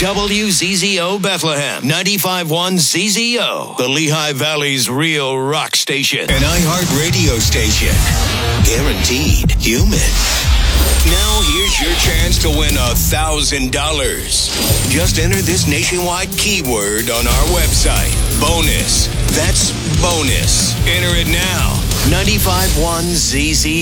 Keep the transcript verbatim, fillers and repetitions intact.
W Z Z O Bethlehem, ninety-five point one Z Z O, the Lehigh Valley's real rock station. An iHeart radio station. Guaranteed human. Now here's your chance to win a thousand dollars. Just enter this nationwide keyword on our website. Bonus. That's bonus. Enter it now. ninety-five point one Z Z O.